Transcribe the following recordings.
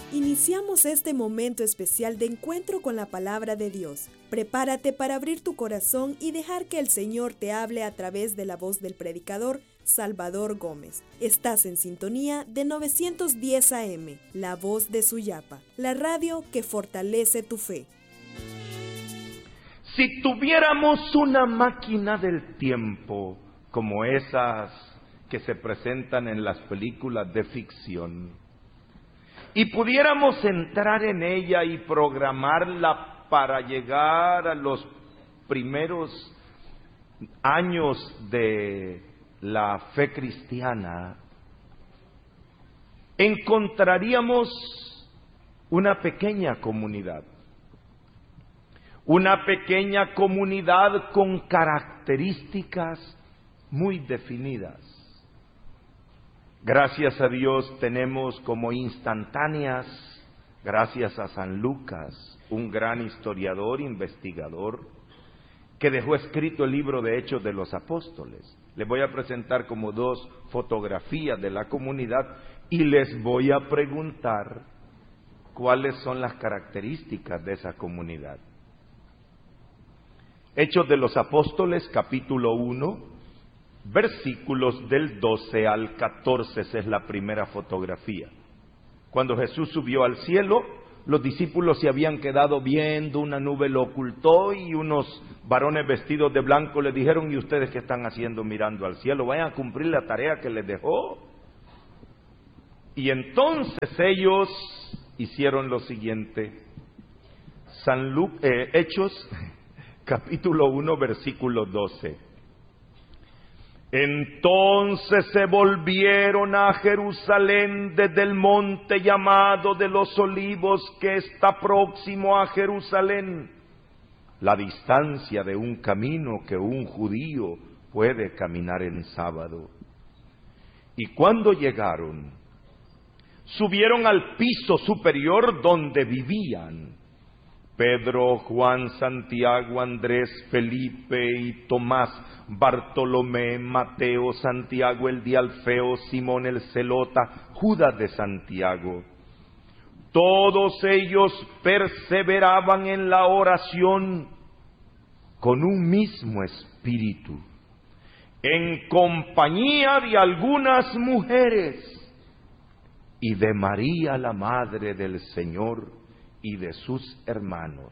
Iniciamos este momento especial de encuentro con la palabra de Dios. Prepárate para abrir tu corazón y dejar que el Señor te hable a través de la voz del predicador Salvador Gómez. Estás en sintonía de 910 AM, la voz de Suyapa, la radio que fortalece tu fe. Si tuviéramos una máquina del tiempo, como esas que se presentan en las películas de ficción, y pudiéramos entrar en ella y programarla para llegar a los primeros años de la fe cristiana, encontraríamos una pequeña comunidad. Una pequeña comunidad con características muy definidas. Gracias a Dios tenemos como instantáneas, gracias a San Lucas, un gran historiador, investigador, que dejó escrito el libro de Hechos de los Apóstoles. Les voy a presentar como 2 fotografías de la comunidad y les voy a preguntar cuáles son las características de esa comunidad. Hechos de los Apóstoles, capítulo 1, versículos del 12 al 14, esa es la primera fotografía. Cuando Jesús subió al cielo, los discípulos se habían quedado viendo, una nube lo ocultó y unos varones vestidos de blanco le dijeron: ¿y ustedes qué están haciendo mirando al cielo? Vayan a cumplir la tarea que les dejó. Y entonces ellos hicieron lo siguiente. Hechos capítulo 1, versículo 12. Entonces se volvieron a Jerusalén desde el monte llamado de los Olivos, que está próximo a Jerusalén, la distancia de un camino que un judío puede caminar en sábado. Y cuando llegaron, subieron al piso superior donde vivían Pedro, Juan, Santiago, Andrés, Felipe y Tomás, Bartolomé, Mateo, Santiago el de Alfeo, Simón el Zelota, Judas de Santiago. Todos ellos perseveraban en la oración con un mismo espíritu, en compañía de algunas mujeres y de María, la madre del Señor, y de sus hermanos.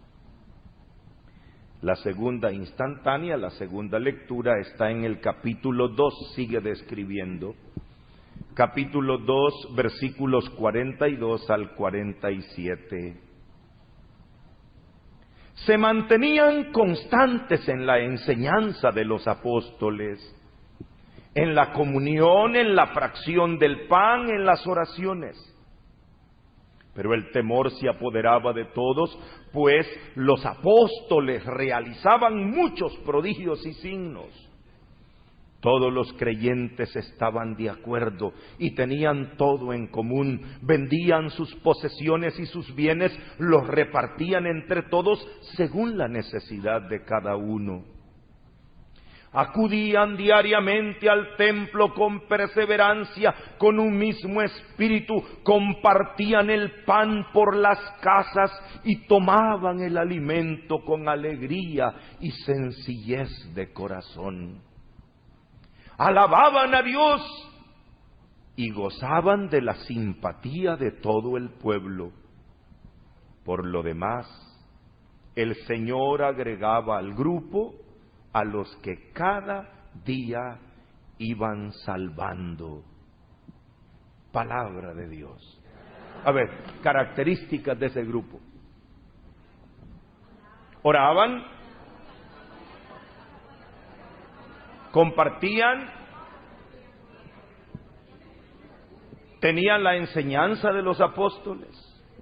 La segunda instantánea, la segunda lectura está en el capítulo 2, sigue describiendo. Capítulo 2, versículos 42 al 47. Se mantenían constantes en la enseñanza de los apóstoles, en la comunión, en la fracción del pan, en las oraciones. Pero el temor se apoderaba de todos, pues los apóstoles realizaban muchos prodigios y signos. Todos los creyentes estaban de acuerdo y tenían todo en común. Vendían sus posesiones y sus bienes, los repartían entre todos según la necesidad de cada uno. Acudían diariamente al templo con perseverancia, con un mismo espíritu, compartían el pan por las casas y tomaban el alimento con alegría y sencillez de corazón. Alababan a Dios y gozaban de la simpatía de todo el pueblo. Por lo demás, el Señor agregaba al grupo a los que cada día iban salvando. Palabra de Dios. A ver, características de ese grupo. Oraban, compartían, tenían la enseñanza de los apóstoles,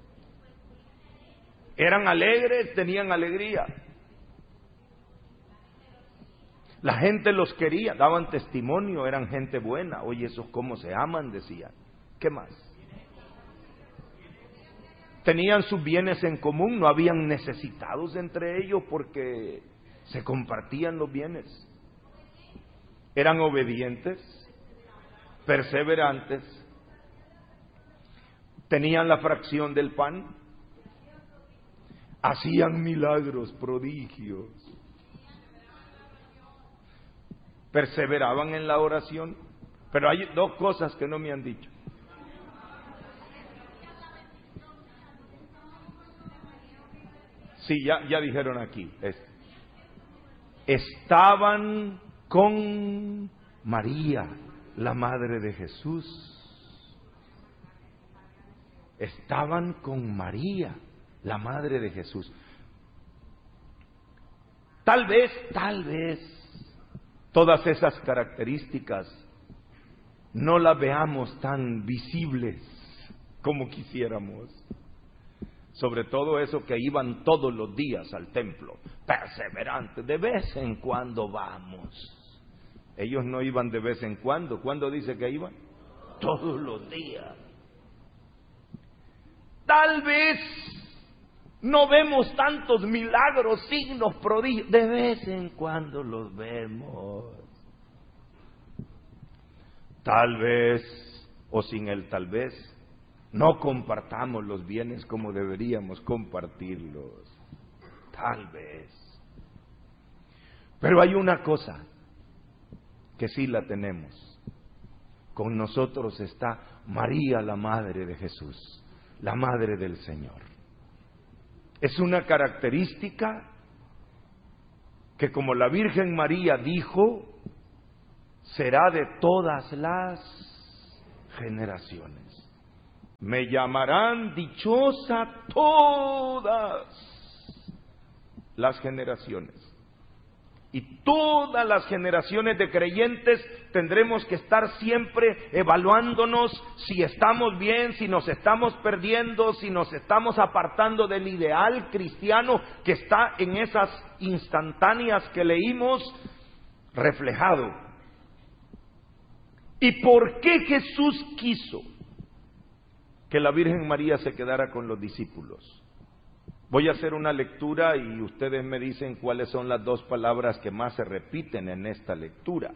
eran alegres, tenían alegría. La gente los quería, daban testimonio, eran gente buena. Oye, esos cómo se aman, decían. ¿Qué más? Tenían sus bienes en común, no habían necesitados entre ellos porque se compartían los bienes. Eran obedientes, perseverantes. ¿Tenían la fracción del pan? Hacían milagros, prodigios. Perseveraban en la oración. Pero hay dos cosas que no me han dicho. Sí, ya dijeron aquí. Estaban con María, la madre de Jesús. Estaban con María, la madre de Jesús. Tal vez, todas esas características no las veamos tan visibles como quisiéramos. Sobre todo eso que iban todos los días al templo, perseverantes, de vez en cuando vamos. Ellos no iban de vez en cuando. ¿Cuándo dice que iban? Todos los días. Tal vez no vemos tantos milagros, signos, prodigios, de vez en cuando los vemos. Tal vez, o sin el tal vez, no compartamos los bienes como deberíamos compartirlos. Tal vez. Pero hay una cosa que sí la tenemos. Con nosotros está María, la madre de Jesús, la madre del Señor. Es una característica que, como la Virgen María dijo, será de todas las generaciones. Me llamarán dichosa todas las generaciones. Y todas las generaciones de creyentes tendremos que estar siempre evaluándonos si estamos bien, si nos estamos perdiendo, si nos estamos apartando del ideal cristiano que está en esas instantáneas que leímos reflejado. ¿Y por qué Jesús quiso que la Virgen María se quedara con los discípulos? Voy a hacer una lectura y ustedes me dicen cuáles son las dos palabras que más se repiten en esta lectura.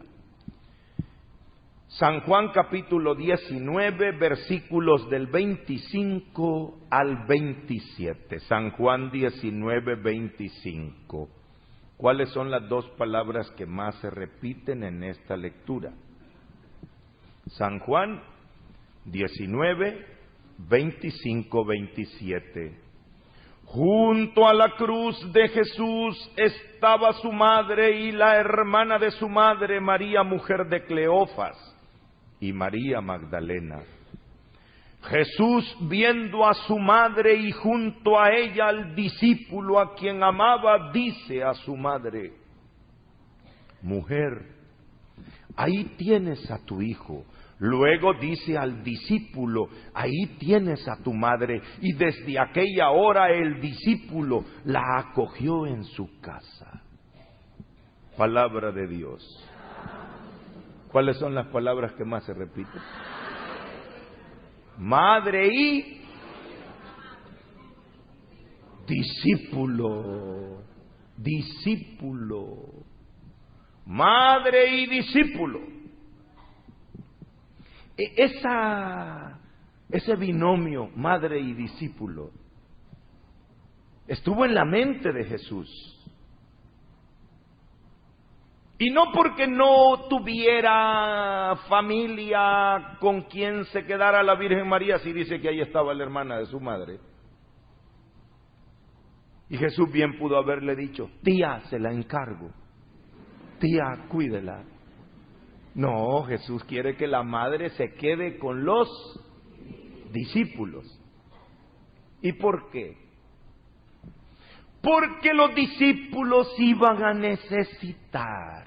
San Juan capítulo 19, versículos del 25 al 27. San Juan 19, 25. ¿Cuáles son las dos palabras que más se repiten en esta lectura? San Juan 19, 25, 27. Junto a la cruz de Jesús estaba su madre y la hermana de su madre, María, mujer de Cleofas, y María Magdalena. Jesús, viendo a su madre y junto a ella al discípulo a quien amaba, dice a su madre: mujer, ahí tienes a tu hijo. Luego dice al discípulo: ahí tienes a tu madre. Y desde aquella hora el discípulo la acogió en su casa. Palabra de Dios. ¿Cuáles son las palabras que más se repiten? Madre y discípulo. Discípulo. Madre y discípulo. Ese binomio, madre y discípulo, estuvo en la mente de Jesús. Y no porque no tuviera familia con quien se quedara la Virgen María, si dice que ahí estaba la hermana de su madre. Y Jesús bien pudo haberle dicho: tía, se la encargo, tía, cuídela. No, Jesús quiere que la madre se quede con los discípulos. ¿Y por qué? Porque los discípulos iban a necesitar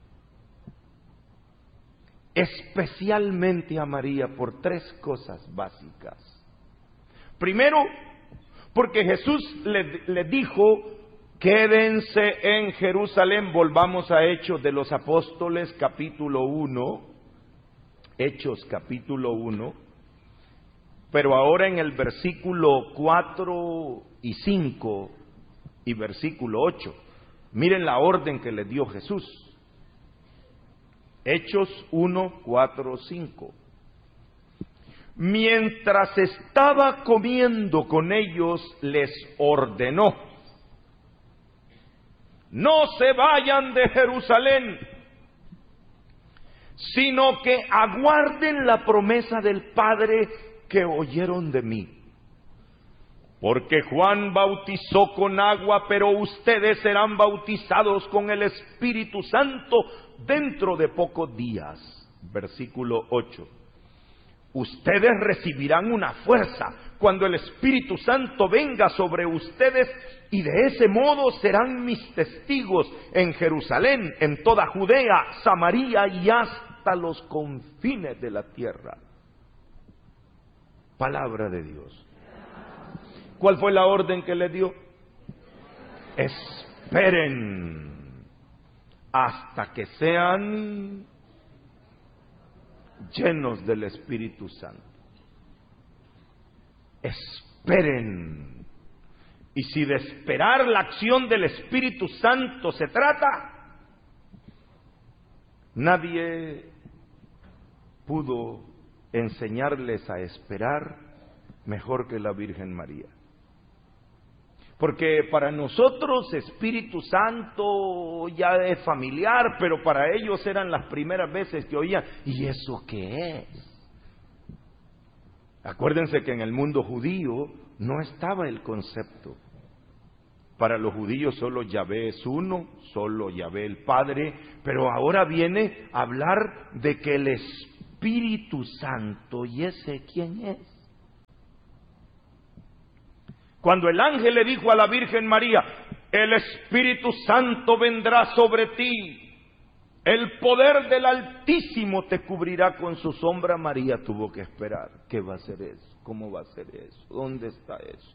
especialmente a María por tres cosas básicas. Primero, porque Jesús le dijo: quédense en Jerusalén. Volvamos a Hechos de los Apóstoles capítulo 1, Hechos capítulo 1, pero ahora en el versículo 4 y 5 y versículo 8. Miren la orden que le dio Jesús. Hechos 1, 4, 5. mientras estaba comiendo con ellos, les ordenó: no se vayan de Jerusalén, sino que aguarden la promesa del Padre que oyeron de mí. Porque Juan bautizó con agua, pero ustedes serán bautizados con el Espíritu Santo dentro de pocos días. Versículo 8. Ustedes recibirán una fuerza cuando el Espíritu Santo venga sobre ustedes, y de ese modo serán mis testigos en Jerusalén, en toda Judea, Samaria y hasta los confines de la tierra. Palabra de Dios. ¿Cuál fue la orden que le dio? Esperen hasta que sean llenos del Espíritu Santo. Esperen. Y si de esperar la acción del Espíritu Santo se trata, nadie pudo enseñarles a esperar mejor que la Virgen María. Porque para nosotros Espíritu Santo ya es familiar, pero para ellos eran las primeras veces que oían. ¿Y eso qué es? Acuérdense que en el mundo judío no estaba el concepto. Para los judíos solo Yahvé es uno, solo Yahvé el Padre, pero ahora viene a hablar de que el Espíritu Santo, ¿y ese quién es? Cuando el ángel le dijo a la Virgen María: el Espíritu Santo vendrá sobre ti, el poder del Altísimo te cubrirá con su sombra, María tuvo que esperar. ¿Qué va a ser eso? ¿Cómo va a ser eso? ¿Dónde está eso?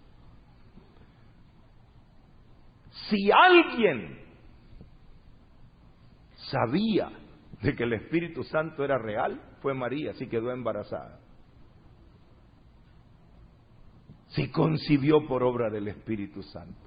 Si alguien sabía de que el Espíritu Santo era real, fue María, así quedó embarazada. Si concibió por obra del Espíritu Santo.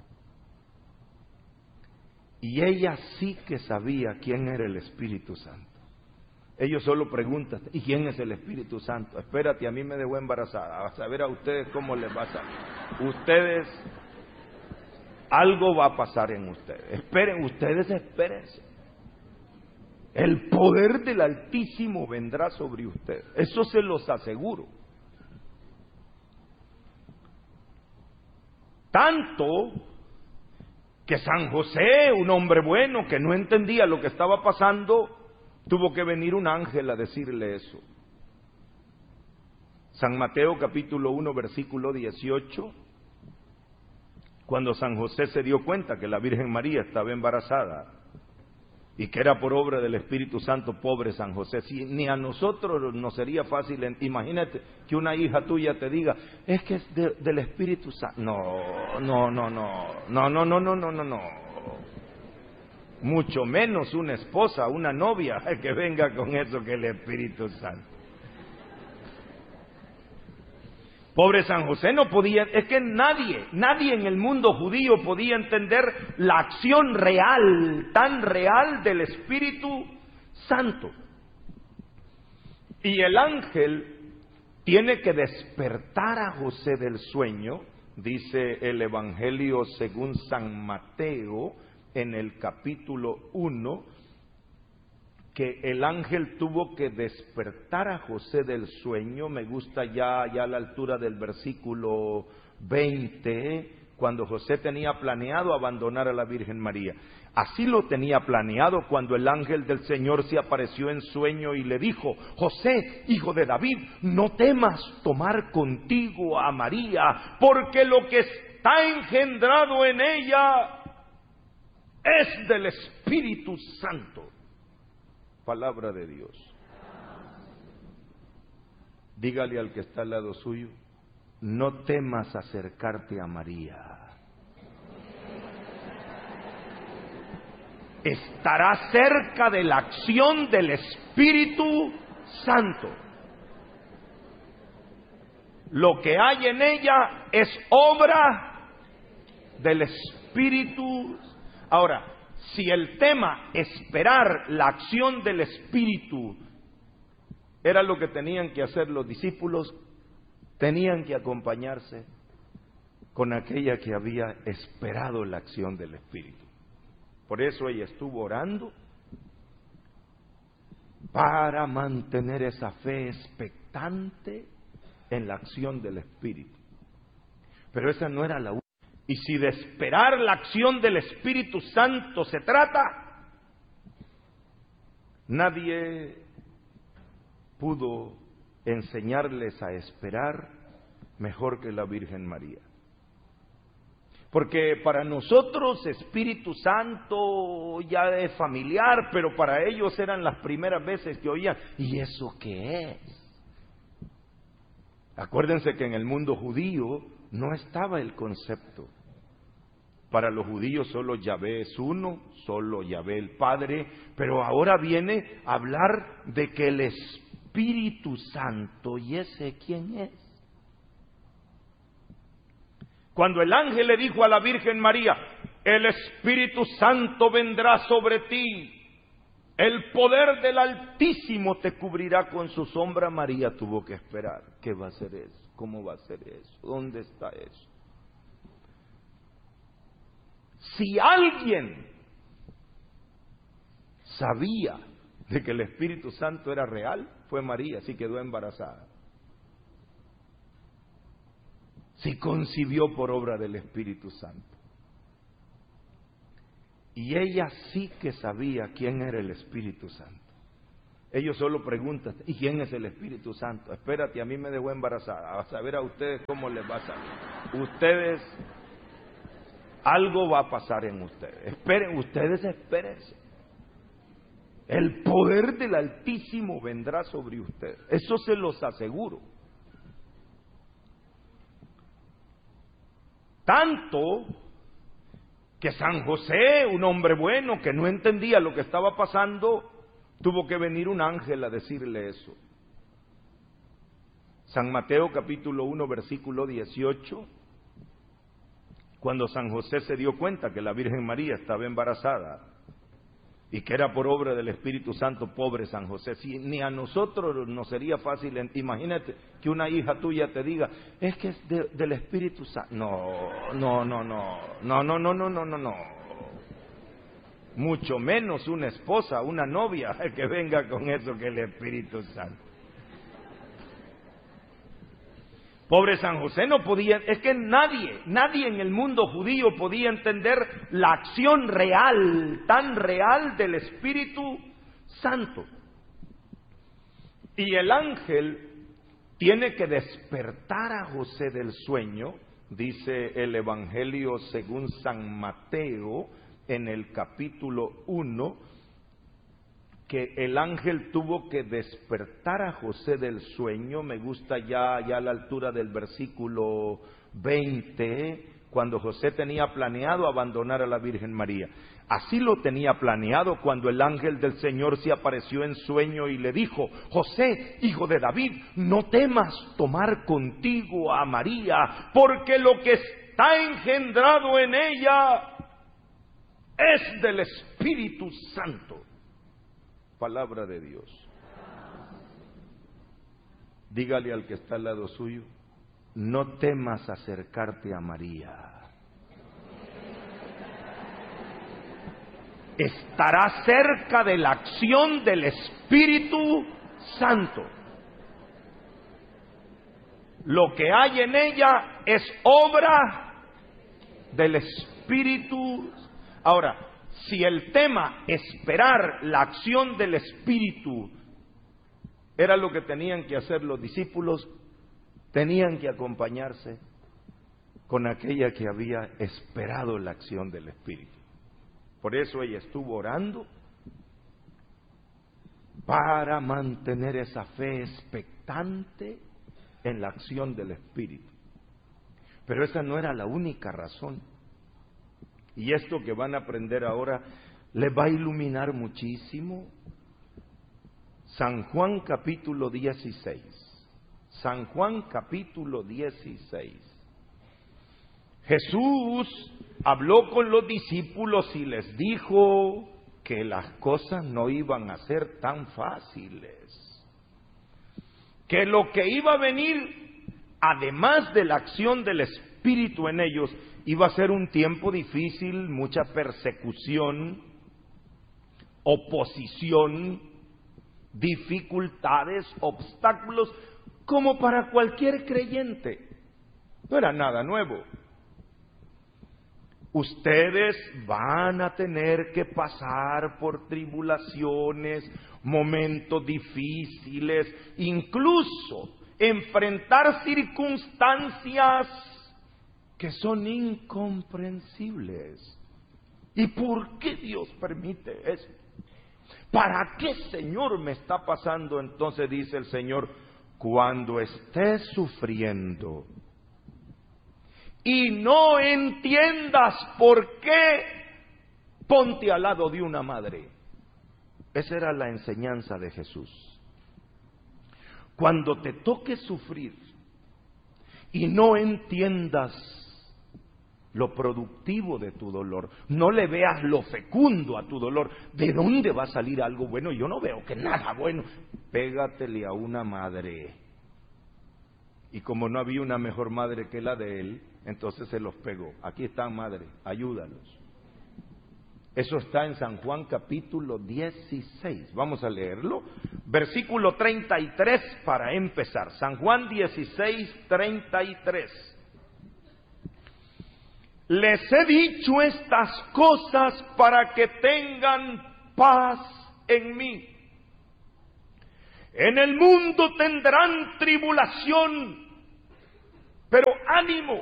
Y ella sí que sabía quién era el Espíritu Santo. Ellos solo preguntan: ¿y quién es el Espíritu Santo? Espérate, a mí me dejó embarazada. A saber a ustedes cómo les va a salir. Ustedes, algo va a pasar en ustedes. Esperen, ustedes espérense. El poder del Altísimo vendrá sobre ustedes. Eso se los aseguro. Tanto que San José, un hombre bueno que no entendía lo que estaba pasando, tuvo que venir un ángel a decirle eso. San Mateo capítulo 1 versículo 18, cuando San José se dio cuenta que la Virgen María estaba embarazada y que era por obra del Espíritu Santo, pobre San José, si ni a nosotros nos sería fácil, imagínate que una hija tuya te diga: es que es del Espíritu Santo. No. Mucho menos una esposa, una novia que venga con eso, que el Espíritu Santo. Pobre San José no podía, es que nadie en el mundo judío podía entender la acción real, tan real del Espíritu Santo. Y el ángel tiene que despertar a José del sueño, dice el Evangelio según San Mateo en el capítulo 1, que el ángel tuvo que despertar a José del sueño. Me gusta ya a la altura del versículo 20, cuando José tenía planeado abandonar a la Virgen María. Así lo tenía planeado cuando el ángel del Señor se apareció en sueño y le dijo: José, hijo de David, no temas tomar contigo a María, porque lo que está engendrado en ella es del Espíritu Santo. Palabra de Dios. Dígale al que está al lado suyo: no temas acercarte a María. Estará cerca de la acción del Espíritu Santo. Lo que hay en ella es obra del Espíritu. Ahora, si el tema esperar la acción del Espíritu era lo que tenían que hacer los discípulos, tenían que acompañarse con aquella que había esperado la acción del Espíritu. Por eso ella estuvo orando para mantener esa fe expectante en la acción del Espíritu. Pero esa no era la única. Y si de esperar la acción del Espíritu Santo se trata, nadie pudo enseñarles a esperar mejor que la Virgen María. Porque para nosotros Espíritu Santo ya es familiar, pero para ellos eran las primeras veces que oían. ¿Y eso qué es? Acuérdense que en el mundo judío no estaba el concepto. Para los judíos solo Yahvé es uno, solo Yahvé el Padre, pero ahora viene a hablar de que el Espíritu Santo, ¿y ese quién es? Cuando el ángel le dijo a la Virgen María, el Espíritu Santo vendrá sobre ti, el poder del Altísimo te cubrirá con su sombra, María tuvo que esperar. ¿Qué va a ser eso? ¿Cómo va a ser eso? ¿Dónde está eso? Si alguien sabía de que el Espíritu Santo era real, fue María, así quedó embarazada. Si concibió por obra del Espíritu Santo. Y ella sí que sabía quién era el Espíritu Santo. Ellos solo preguntan, ¿y quién es el Espíritu Santo? Espérate, a mí me dejó embarazada. A saber a ustedes cómo les va a salir. Ustedes, algo va a pasar en ustedes. Esperen, ustedes espérense. El poder del Altísimo vendrá sobre ustedes. Eso se los aseguro. Tanto que San José, un hombre bueno que no entendía lo que estaba pasando, tuvo que venir un ángel a decirle eso. San Mateo capítulo 1 versículo 18, cuando San José se dio cuenta que la Virgen María estaba embarazada y que era por obra del Espíritu Santo, pobre San José, si ni a nosotros nos sería fácil, imagínate que una hija tuya te diga, es que es del Espíritu Santo. No. Mucho menos una esposa, una novia que venga con eso que el Espíritu Santo. Pobre San José no podía, es que nadie en el mundo judío podía entender la acción real, tan real del Espíritu Santo. Y el ángel tiene que despertar a José del sueño, dice el Evangelio según San Mateo en el capítulo 1, que el ángel tuvo que despertar a José del sueño. Me gusta ya a la altura del versículo 20, cuando José tenía planeado abandonar a la Virgen María. Así lo tenía planeado cuando el ángel del Señor se apareció en sueño y le dijo, José, hijo de David, no temas tomar contigo a María, porque lo que está engendrado en ella es del Espíritu Santo. Palabra de Dios. Dígale al que está al lado suyo, no temas acercarte a María. Estará cerca de la acción del Espíritu Santo. Lo que hay en ella es obra del Espíritu. Ahora, si el tema esperar la acción del Espíritu era lo que tenían que hacer los discípulos, tenían que acompañarse con aquella que había esperado la acción del Espíritu. Por eso ella estuvo orando para mantener esa fe expectante en la acción del Espíritu. Pero esa no era la única razón. Y esto que van a aprender ahora les va a iluminar muchísimo. San Juan capítulo 16. San Juan capítulo 16. Jesús habló con los discípulos y les dijo que las cosas no iban a ser tan fáciles. Que lo que iba a venir además de la acción del Espíritu en ellos, iba a ser un tiempo difícil, mucha persecución, oposición, dificultades, obstáculos, como para cualquier creyente. No era nada nuevo. Ustedes van a tener que pasar por tribulaciones, momentos difíciles, incluso enfrentar circunstancias que son incomprensibles. ¿Y por qué Dios permite esto? ¿Para qué, Señor, me está pasando? Entonces dice el Señor, cuando estés sufriendo y no entiendas por qué, ponte al lado de una madre. Esa era la enseñanza de Jesús. Cuando te toque sufrir y no entiendas lo productivo de tu dolor, no le veas lo fecundo a tu dolor, ¿de dónde va a salir algo bueno? Yo no veo que nada bueno. Pégatele a una madre. Y como no había una mejor madre que la de él, entonces se los pegó. Aquí están, madre, ayúdalos. Eso está en San Juan capítulo 16. Vamos a leerlo. Versículo 33 para empezar. San Juan 16, 33. Les he dicho estas cosas para que tengan paz en mí. En el mundo tendrán tribulación, pero ánimo.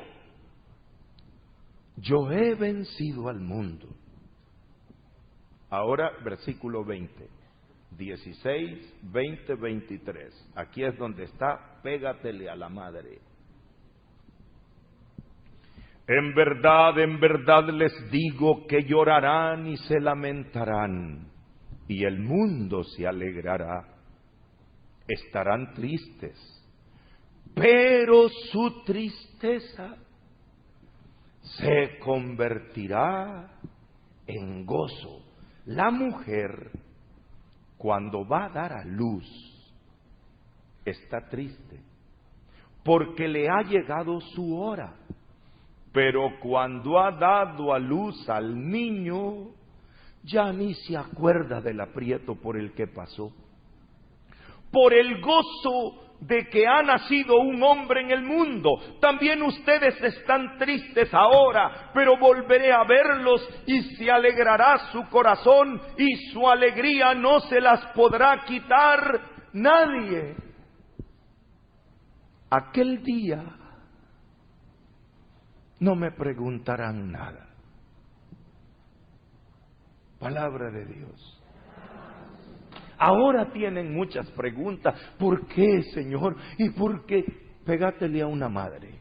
Yo he vencido al mundo. Ahora, versículo 20, 16, 20, 23. Aquí es donde está, pégatele a la madre. En verdad les digo que llorarán y se lamentarán, y el mundo se alegrará. Estarán tristes, pero su tristeza se convertirá en gozo. La mujer, cuando va a dar a luz, está triste, porque le ha llegado su hora. Pero cuando ha dado a luz al niño, ya ni se acuerda del aprieto por el que pasó. Por el gozo de que ha nacido un hombre en el mundo. También ustedes están tristes ahora, pero volveré a verlos y se alegrará su corazón y su alegría no se las podrá quitar nadie. Aquel día no me preguntarán nada. Palabra de Dios. Ahora tienen muchas preguntas. ¿Por qué, Señor? ¿Y por qué? Pégatele a una madre.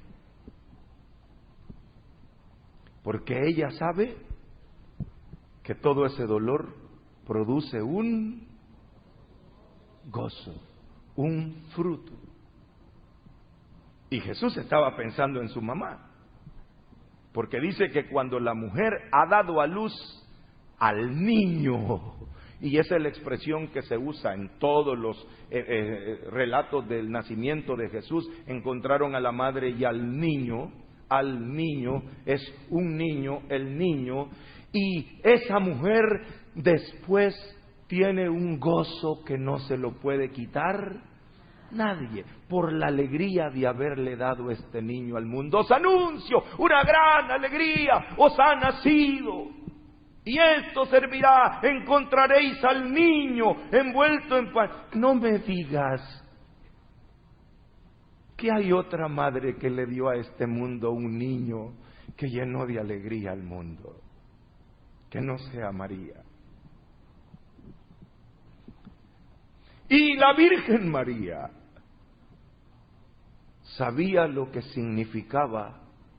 Porque ella sabe que todo ese dolor produce un gozo, un fruto. Y Jesús estaba pensando en su mamá. Porque dice que cuando la mujer ha dado a luz al niño, y esa es la expresión que se usa en todos los relatos del nacimiento de Jesús, encontraron a la madre y al niño es un niño, el niño, y esa mujer después tiene un gozo que no se lo puede quitar nadie, por la alegría de haberle dado este niño al mundo. Os anuncio una gran alegría, os ha nacido, y esto servirá, encontraréis al niño envuelto en pan. No me digas que hay otra madre que le dio a este mundo un niño que llenó de alegría al mundo, que no sea María. Y la Virgen María sabía lo que significaba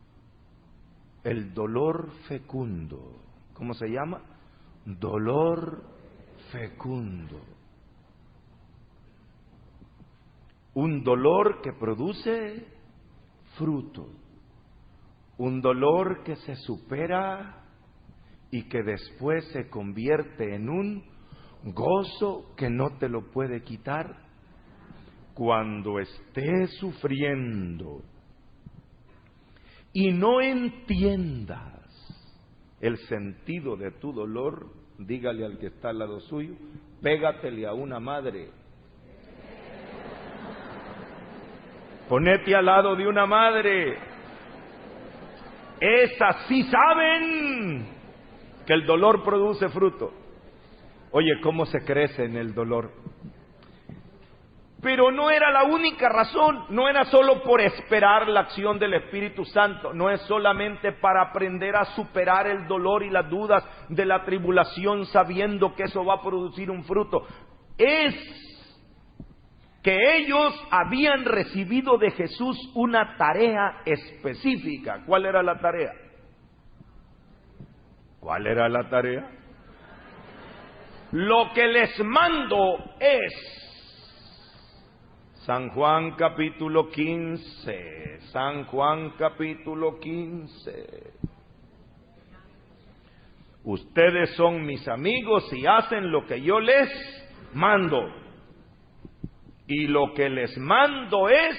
el dolor fecundo. ¿Cómo se llama? Dolor fecundo. Un dolor que produce fruto. Un dolor que se supera y que después se convierte en un gozo que no te lo puede quitar cuando estés sufriendo y no entiendas el sentido de tu dolor, dígale al que está al lado suyo, pégatele a una madre. Ponete al lado de una madre. Esas sí saben que el dolor produce fruto. Oye, ¿cómo se crece en el dolor? Pero no era la única razón, no era solo por esperar la acción del Espíritu Santo, no es solamente para aprender a superar el dolor y las dudas de la tribulación sabiendo que eso va a producir un fruto. Es que ellos habían recibido de Jesús una tarea específica. ¿Cuál era la tarea? ¿Cuál era la tarea? Lo que les mando es... San Juan capítulo 15, San Juan capítulo 15. Ustedes son mis amigos y hacen lo que yo les mando. Y lo que les mando es,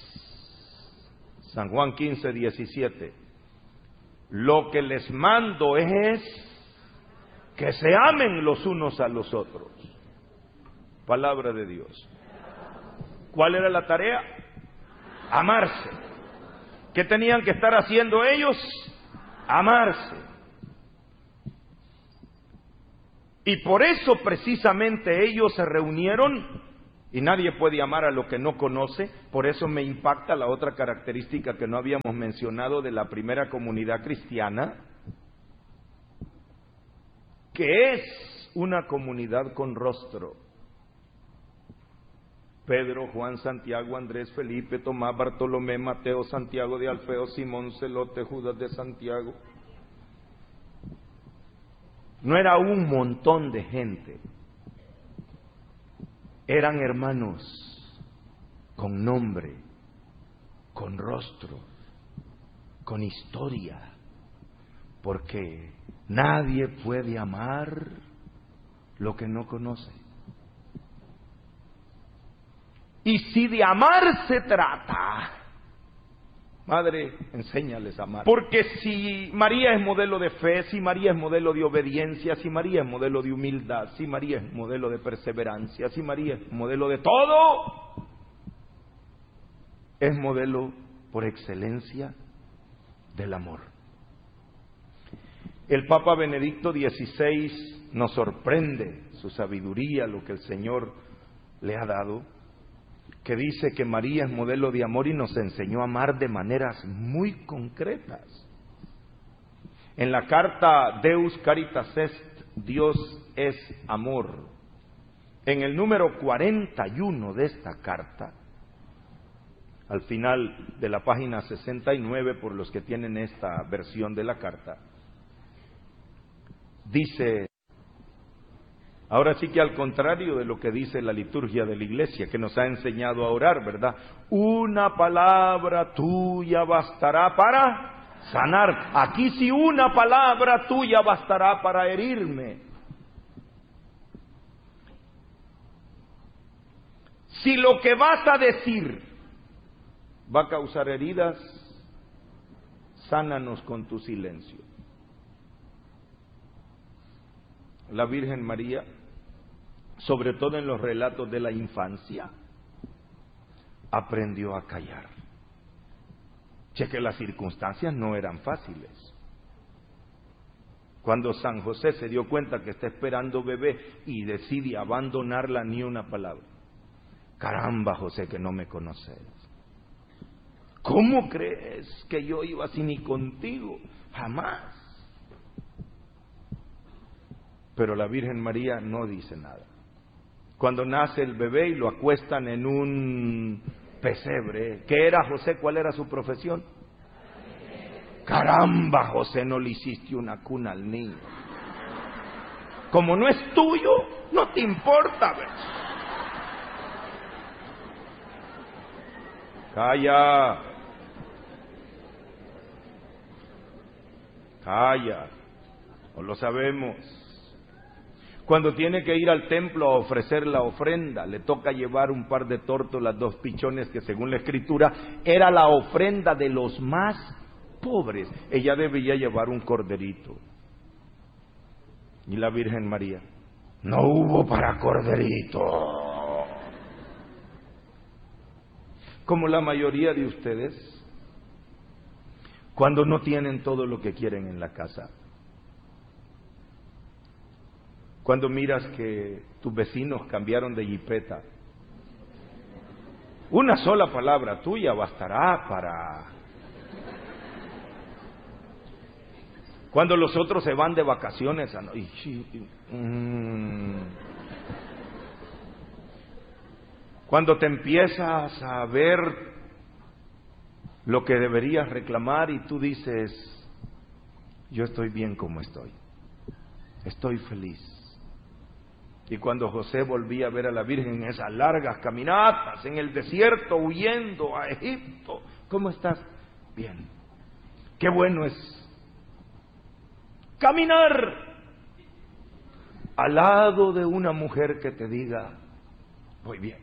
San Juan 15, 17. Lo que les mando es que se amen los unos a los otros. Palabra de Dios. ¿Cuál era la tarea? Amarse. ¿Qué tenían que estar haciendo ellos? Amarse. Y por eso precisamente ellos se reunieron, y nadie puede amar a lo que no conoce. Por eso me impacta la otra característica que no habíamos mencionado de la primera comunidad cristiana, que es una comunidad con rostro. Pedro, Juan, Santiago, Andrés, Felipe, Tomás, Bartolomé, Mateo, Santiago de Alfeo, Simón, Celote, Judas de Santiago. No era un montón de gente. Eran hermanos con nombre, con rostro, con historia. Porque nadie puede amar lo que no conoce. Y si de amar se trata, madre, enséñales a amar. Porque si María es modelo de fe, si María es modelo de obediencia, si María es modelo de humildad, si María es modelo de perseverancia, si María es modelo de todo, es modelo por excelencia del amor. El Papa Benedicto XVI nos sorprende su sabiduría, lo que el Señor le ha dado, que dice que María es modelo de amor y nos enseñó a amar de maneras muy concretas. En la carta Deus Caritas Est, Dios es amor, en el número 41 de esta carta, al final de la página 69, por los que tienen esta versión de la carta, dice... Ahora sí que al contrario de lo que dice la liturgia de la iglesia, que nos ha enseñado a orar, ¿verdad? Una palabra tuya bastará para sanar. Aquí sí, una palabra tuya bastará para herirme. Si lo que vas a decir va a causar heridas, sánanos con tu silencio. La Virgen María, sobre todo en los relatos de la infancia, aprendió a callar. Que las circunstancias no eran fáciles. Cuando San José se dio cuenta que está esperando bebé y decide abandonarla, ni una palabra. Caramba, José, que no me conoces. ¿Cómo crees que yo iba así ni contigo? Jamás. Pero la Virgen María no dice nada. Cuando nace el bebé y lo acuestan en un pesebre, ¿qué era José? ¿Cuál era su profesión? Caramba, José, no le hiciste una cuna al niño. Como no es tuyo, no te importa, ¿ves? Calla. Calla. No lo sabemos. Cuando tiene que ir al templo a ofrecer la ofrenda, le toca llevar un par de tórtolas, 2 pichones, que según la Escritura era la ofrenda de los más pobres. Ella debía llevar un corderito. Y la Virgen María, no hubo para corderito. Como la mayoría de ustedes, cuando no tienen todo lo que quieren en la casa. Cuando miras que tus vecinos cambiaron de jipeta, una sola palabra tuya bastará para... Cuando los otros se van de vacaciones, cuando te empiezas a ver lo que deberías reclamar y tú dices, yo estoy bien como estoy feliz. Y cuando José volvía a ver a la Virgen en esas largas caminatas en el desierto huyendo a Egipto, ¿cómo estás? Bien. Qué bueno es caminar al lado de una mujer que te diga, voy bien.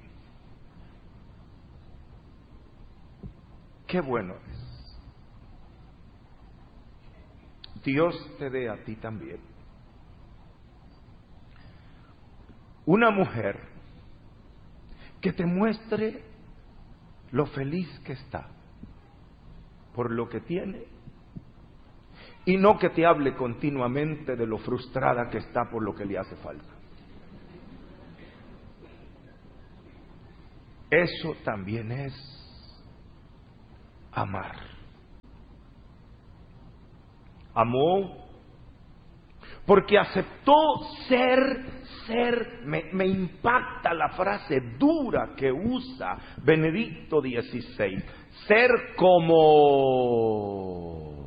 Qué bueno es. Dios te dé a ti también una mujer que te muestre lo feliz que está por lo que tiene y no que te hable continuamente de lo frustrada que está por lo que le hace falta. Eso también es amar. Amó porque aceptó me impacta la frase dura que usa Benedicto XVI, ser como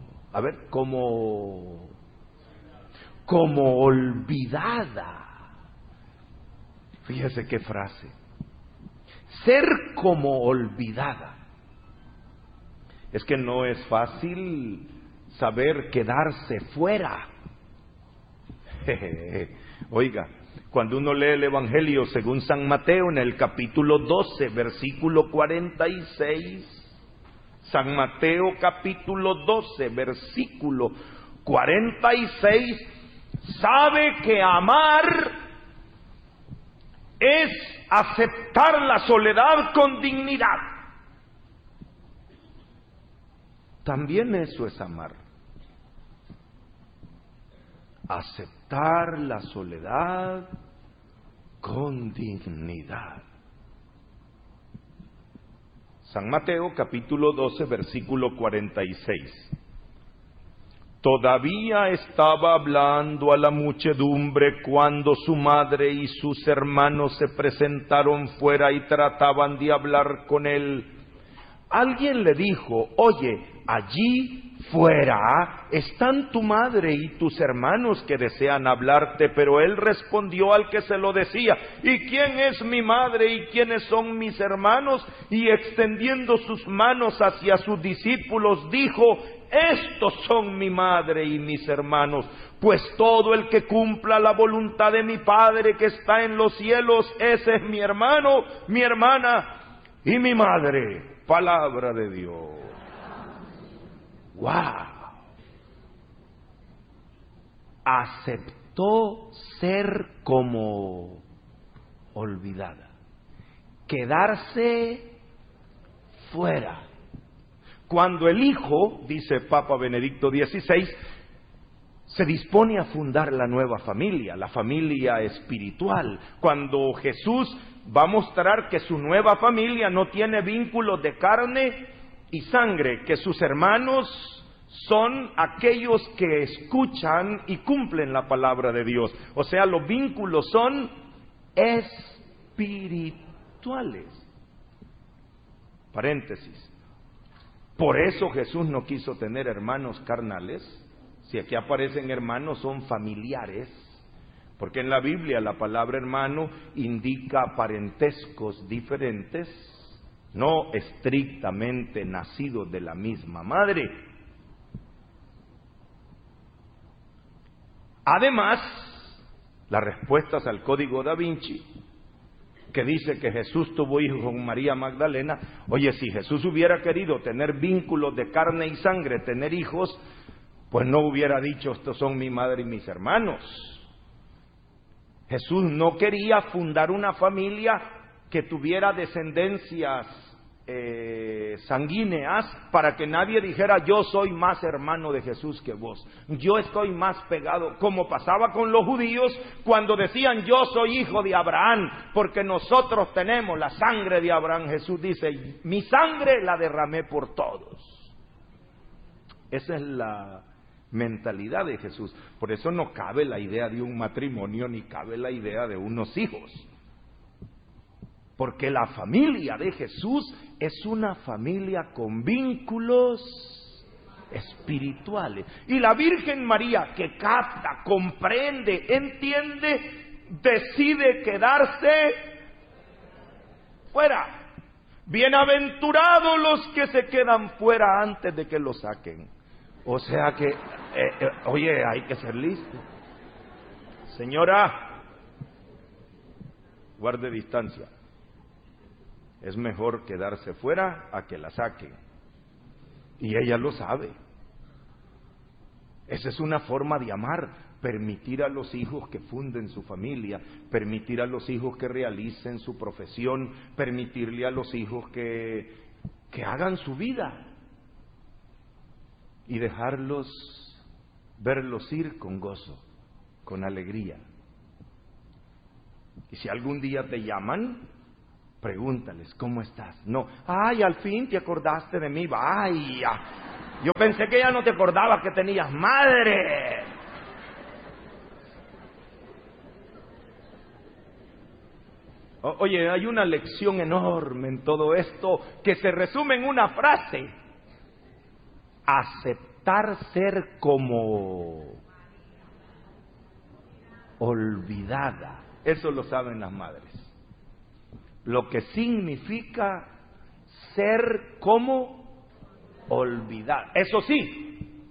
olvidada. Fíjese qué frase, ser como olvidada. Es que no es fácil saber quedarse fuera. Oiga, cuando uno lee el Evangelio según San Mateo en el capítulo 12, versículo 46, San Mateo capítulo 12, versículo 46, sabe que amar es aceptar la soledad con dignidad. También eso es amar. Aceptar la soledad con dignidad. San Mateo capítulo 12 versículo 46. Todavía estaba hablando a la muchedumbre cuando su madre y sus hermanos se presentaron fuera y trataban de hablar con él. Alguien le dijo, oye, allí fuera están tu madre y tus hermanos que desean hablarte. Pero él respondió al que se lo decía, ¿y quién es mi madre y quiénes son mis hermanos? Y extendiendo sus manos hacia sus discípulos dijo, estos son mi madre y mis hermanos, pues todo el que cumpla la voluntad de mi Padre que está en los cielos, ese es mi hermano, mi hermana y mi madre. Palabra de Dios. ¡Wow! Aceptó ser como olvidada, quedarse fuera. Cuando el Hijo, dice Papa Benedicto XVI, se dispone a fundar la nueva familia, la familia espiritual, cuando Jesús va a mostrar que su nueva familia no tiene vínculos de carne y sangre, que sus hermanos son aquellos que escuchan y cumplen la palabra de Dios. O sea, los vínculos son espirituales. Paréntesis. Por eso Jesús no quiso tener hermanos carnales. Si aquí aparecen hermanos, son familiares. Porque en la Biblia la palabra hermano indica parentescos diferentes, no estrictamente nacidos de la misma madre. Además, las respuestas al Código Da Vinci, que dice que Jesús tuvo hijos con María Magdalena. Oye, si Jesús hubiera querido tener vínculos de carne y sangre, tener hijos, pues no hubiera dicho, estos son mi madre y mis hermanos. Jesús no quería fundar una familia que tuviera descendencias sanguíneas para que nadie dijera, yo soy más hermano de Jesús que vos, yo estoy más pegado, como pasaba con los judíos cuando decían, yo soy hijo de Abraham, porque nosotros tenemos la sangre de Abraham. Jesús dice, mi sangre la derramé por todos. Esa es la mentalidad de Jesús. Por eso no cabe la idea de un matrimonio, ni cabe la idea de unos hijos. Porque la familia de Jesús es una familia con vínculos espirituales. Y la Virgen María, que capta, comprende, entiende, decide quedarse fuera. Bienaventurados los que se quedan fuera antes de que los saquen. O sea que, oye, hay que ser listo. Señora, guarde distancia. Es mejor quedarse fuera a que la saquen. Y ella lo sabe. Esa es una forma de amar. Permitir a los hijos que funden su familia, permitir a los hijos que realicen su profesión, permitirle a los hijos que hagan su vida y dejarlos, verlos ir con gozo, con alegría. Y si algún día te llaman, pregúntales, ¿cómo estás? No, ay, al fin te acordaste de mí, vaya, yo pensé que ya no te acordabas que tenías madre. Oye, hay una lección enorme en todo esto que se resume en una frase: aceptar ser como olvidada. Eso lo saben las madres. Lo que significa ser como olvidada. Eso sí,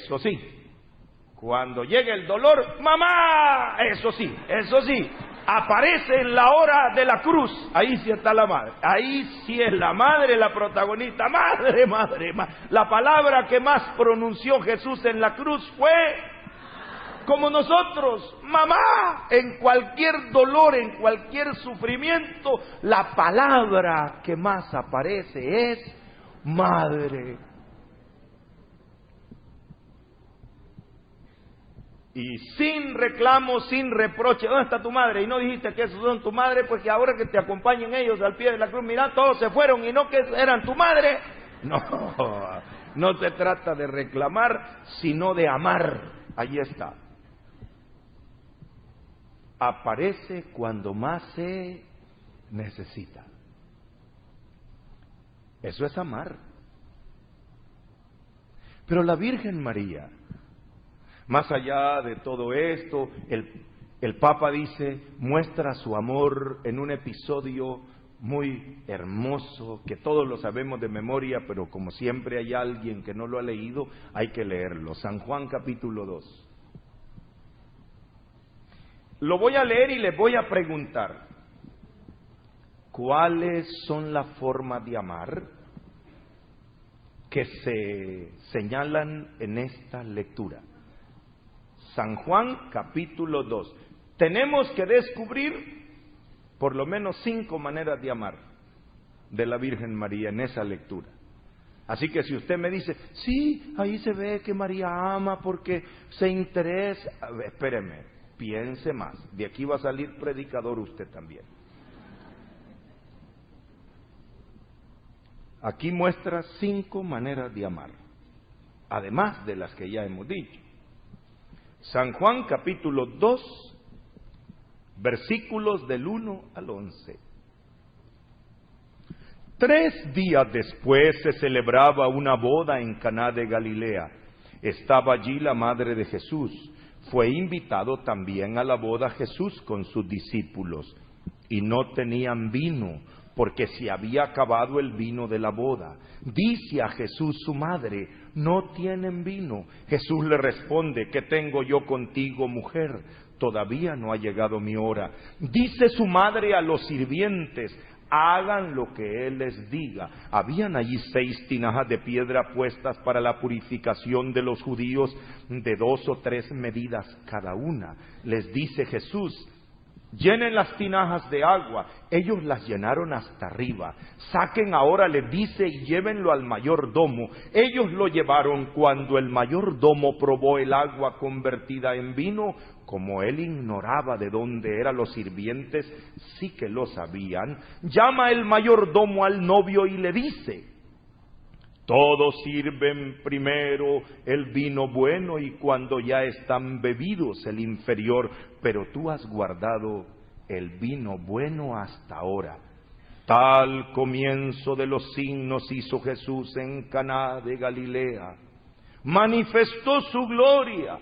cuando llegue el dolor, mamá, eso sí, aparece en la hora de la cruz. Ahí sí está la madre. Ahí sí es la madre la protagonista. Madre. La palabra que más pronunció Jesús en la cruz fue, como nosotros, mamá. En cualquier dolor, en cualquier sufrimiento, la palabra que más aparece es madre. Y sin reclamo, sin reproche, ¿dónde está tu madre? Y no dijiste que esos son tu madre, pues que ahora que te acompañen ellos al pie de la cruz, mira, todos se fueron y no que eran tu madre. No se trata de reclamar, sino de amar. Ahí está. Aparece cuando más se necesita. Eso es amar. Pero la Virgen María, más allá de todo esto, el Papa dice, muestra su amor en un episodio muy hermoso, que todos lo sabemos de memoria, pero como siempre hay alguien que no lo ha leído, hay que leerlo. San Juan capítulo 2. Lo voy a leer y les voy a preguntar, ¿cuáles son las formas de amar que se señalan en esta lectura? San Juan capítulo 2. Tenemos que descubrir por lo menos 5 maneras de amar de la Virgen María en esa lectura. Así que si usted me dice, sí, ahí se ve que María ama porque se interesa, espéreme, piense más, de aquí va a salir predicador usted también. Aquí muestra 5 maneras de amar, además de las que ya hemos dicho. San Juan capítulo 2, versículos del 1 al 11. 3 días después se celebraba una boda en Caná de Galilea. Estaba allí la madre de Jesús. Fue invitado también a la boda Jesús con sus discípulos. Y no tenían vino, porque se había acabado el vino de la boda. Dice a Jesús su madre, no tienen vino. Jesús le responde, ¿qué tengo yo contigo, mujer? todavía no ha llegado mi hora. Dice su madre a los sirvientes: hagan lo que él les diga. Habían allí 6 tinajas de piedra puestas para la purificación de los judíos, de 2 o 3 medidas cada una. Les dice Jesús: llenen las tinajas de agua. Ellos las llenaron hasta arriba. Saquen ahora, les dice, y llévenlo al mayordomo. Ellos lo llevaron. Cuando el mayordomo probó el agua convertida en vino, como él ignoraba de dónde eran los sirvientes, sí que lo sabían, llama el mayordomo al novio y le dice: todos sirven primero el vino bueno y cuando ya están bebidos el inferior, pero tú has guardado el vino bueno hasta ahora. Tal comienzo de los signos hizo Jesús en Caná de Galilea. Manifestó su gloria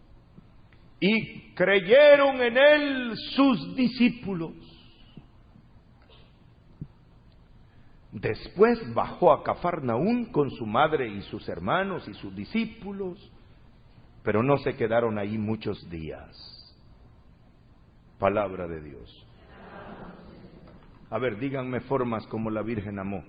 y creyeron en él sus discípulos. Después bajó a Cafarnaún con su madre y sus hermanos y sus discípulos, pero no se quedaron ahí muchos días. Palabra de Dios. A ver, díganme formas como la Virgen amó.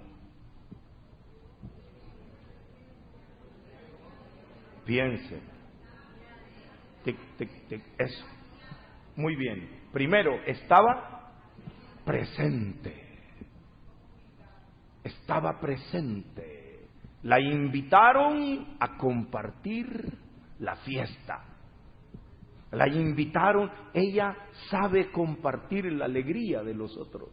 Piensen. Tic, tic, tic. Eso. Muy bien. Primero, estaba presente. Estaba presente. La invitaron a compartir la fiesta. La invitaron. Ella sabe compartir la alegría de los otros.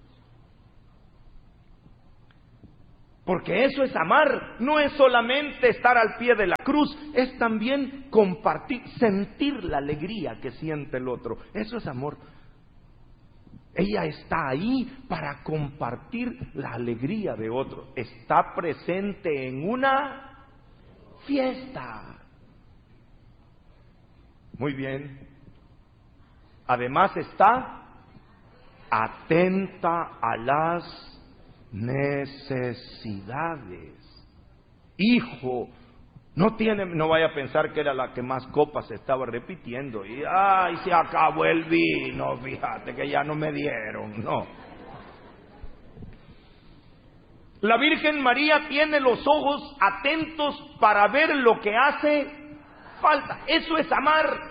Porque eso es amar, no es solamente estar al pie de la cruz, es también compartir, sentir la alegría que siente el otro. Eso es amor. Ella está ahí para compartir la alegría de otro. Está presente en una fiesta. Muy bien. Además está atenta a las necesidades. Hijo, no vaya a pensar que era la que más copas estaba repitiendo y ay, se acabó el vino, fíjate que ya no me dieron. No. La Virgen María tiene los ojos atentos para ver lo que hace falta. Eso es amar.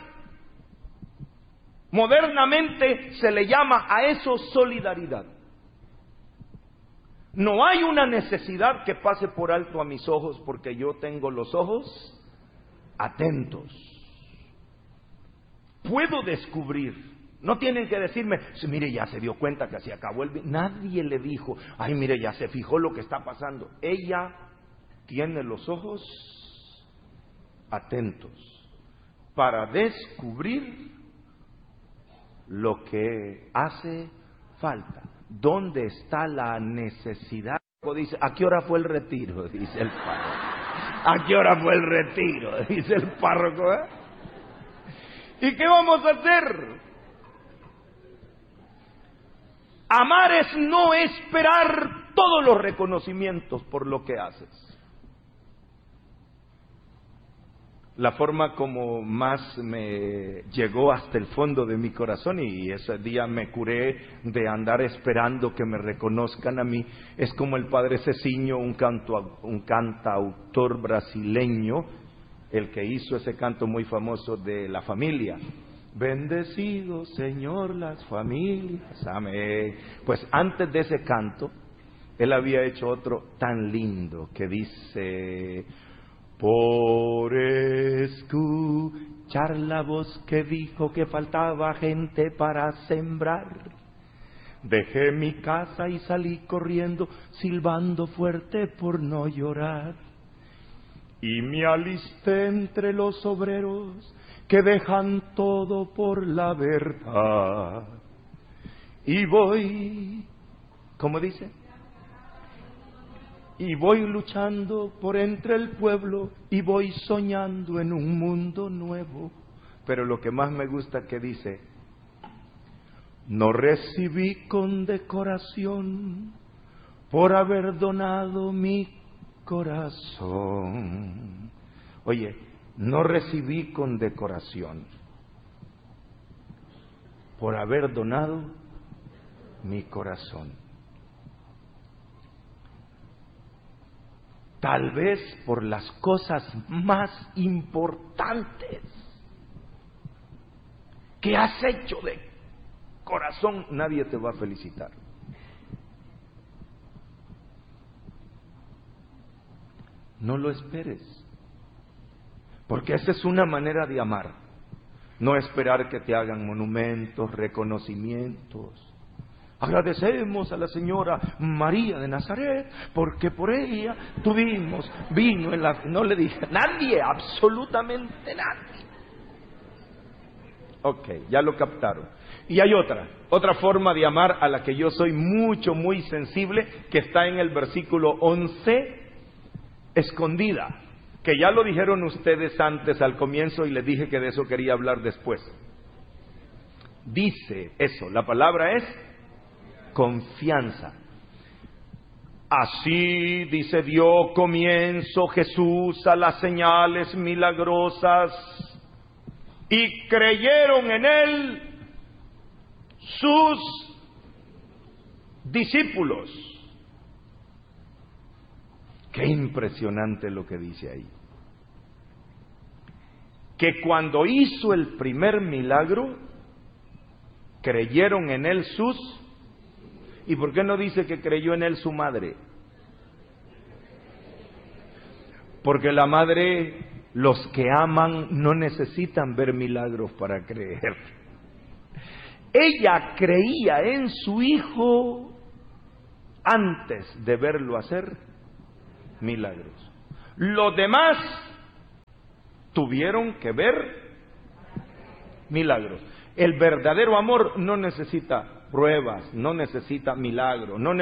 Modernamente se le llama a eso solidaridad. No hay una necesidad que pase por alto a mis ojos porque yo tengo los ojos atentos. Puedo descubrir. No tienen que decirme, mire, ya se dio cuenta que se acabó el vino. Nadie le dijo, ay, mire, ya se fijó lo que está pasando. Ella tiene los ojos atentos para descubrir lo que hace falta. ¿Dónde está la necesidad? Dice, ¿a qué hora fue el retiro? Dice el párroco. ¿A qué hora fue el retiro? Dice el párroco. ¿Y qué vamos a hacer? Amar es no esperar todos los reconocimientos por lo que haces. La forma como más me llegó hasta el fondo de mi corazón, y ese día me curé de andar esperando que me reconozcan a mí, es como el padre Ceciño, un cantautor brasileño, el que hizo ese canto muy famoso de la familia. Bendecido Señor las familias, amén. Pues antes de ese canto, él había hecho otro tan lindo que dice: por escuchar la voz que dijo que faltaba gente para sembrar, dejé mi casa y salí corriendo, silbando fuerte por no llorar. Y me alisté entre los obreros que dejan todo por la verdad. Y voy, ¿cómo dice? Y voy luchando por entre el pueblo y voy soñando en un mundo nuevo. Pero lo que más me gusta que dice: no recibí condecoración por haber donado mi corazón. Oye, no recibí condecoración. por haber donado mi corazón. Tal vez por las cosas más importantes que has hecho de corazón, nadie te va a felicitar. No lo esperes, porque esa es una manera de amar. No esperar que te hagan monumentos, reconocimientos. Agradecemos a la señora María de Nazaret porque por ella tuvimos vino en la... No le dije, nadie, absolutamente nadie. Ok, ya lo captaron. Y hay otra forma de amar a la que yo soy muy sensible, que está en el versículo 11, escondida, que ya lo dijeron ustedes antes al comienzo y les dije que de eso quería hablar después. Dice eso, la palabra es confianza. Así, dice, dio comienzo Jesús a las señales milagrosas y creyeron en él sus discípulos. Qué impresionante lo que dice ahí. Que cuando hizo el primer milagro, creyeron en él sus... ¿Y por qué no dice que creyó en él su madre? Porque la madre, los que aman, no necesitan ver milagros para creer. Ella creía en su hijo antes de verlo hacer milagros. Los demás tuvieron que ver milagros. El verdadero amor no necesita pruebas, no necesita milagros, no